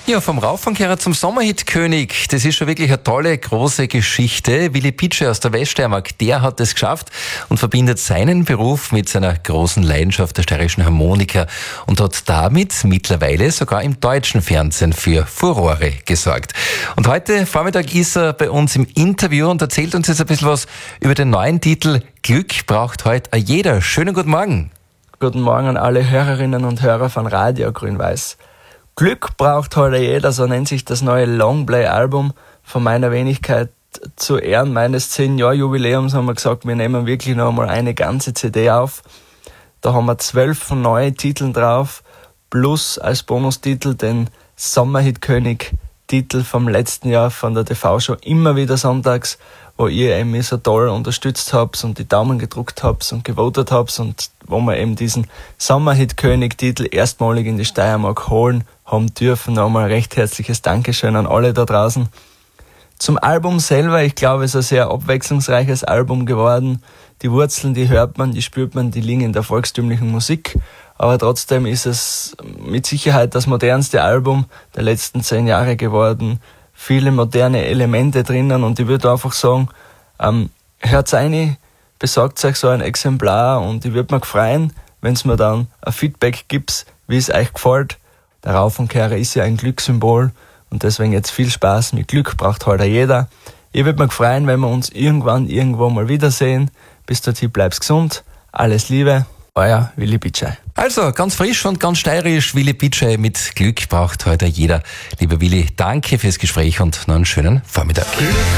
Ja, vom Raufangkehrer zum Sommerhit-König. Das ist schon wirklich eine tolle, große Geschichte. Willi Pitsche aus der Weststeiermark, der hat es geschafft und verbindet seinen Beruf mit seiner großen Leidenschaft der steirischen Harmonika und hat damit mittlerweile sogar im deutschen Fernsehen für Furore gesorgt. Und heute Vormittag ist er bei uns im Interview und erzählt uns jetzt ein bisschen was über den neuen Titel Glück braucht heute jeder. Schönen guten Morgen. Guten Morgen an alle Hörerinnen und Hörer von Radio Grün-Weiß. Glück braucht heute jeder, so nennt sich das neue Longplay-Album von meiner Wenigkeit. Zu Ehren meines 10-Jahr-Jubiläums haben wir gesagt, wir nehmen wirklich noch einmal eine ganze CD auf. Da haben wir 12 neue Titel drauf, plus als Bonustitel den Sommerhit-König-Titel vom letzten Jahr von der TV-Show Immer wieder sonntags, wo ihr mich so toll unterstützt habt und die Daumen gedruckt habt und gewotet habt und wo wir eben diesen Sommerhit-König-Titel erstmalig in die Steiermark holen haben dürfen. Nochmal recht herzliches Dankeschön an alle da draußen. Zum Album selber, ich glaube, es ist ein sehr abwechslungsreiches Album geworden. Die Wurzeln, die hört man, die spürt man, die liegen in der volkstümlichen Musik. Aber trotzdem ist es mit Sicherheit das modernste Album der letzten 10 Jahre geworden. Viele moderne Elemente drinnen und ich würde einfach sagen, hört's rein, besorgt euch so ein Exemplar und ich würde mich freuen, wenn es mir dann ein Feedback gibt, wie es euch gefällt. Der Raufangkehrer ist ja ein Glückssymbol und deswegen jetzt viel Spaß mit Glück braucht heute jeder. Ich würde mich freuen, wenn wir uns irgendwo mal wiedersehen. Bis dorthin bleib's gesund, alles Liebe, euer Willi Pitsche. Also, ganz frisch und ganz steirisch, Willi Pitsche mit Glück braucht heute jeder. Lieber Willi, danke fürs Gespräch und noch einen schönen Vormittag.